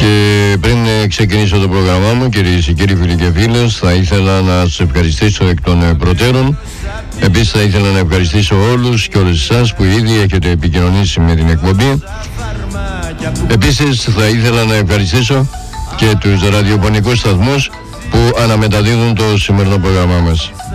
Και πριν ξεκινήσω το πρόγραμμά μου, κυρίες και κύριοι, φίλοι και φίλες, θα ήθελα να σας ευχαριστήσω εκ των προτέρων. Επίσης θα ήθελα να ευχαριστήσω όλους και όλες εσάς που ήδη έχετε επικοινωνήσει με την εκπομπή. Επίσης θα ήθελα να ευχαριστήσω και τους ραδιοφωνικούς σταθμούς που αναμεταδίδουν το σημερινό πρόγραμμά μας.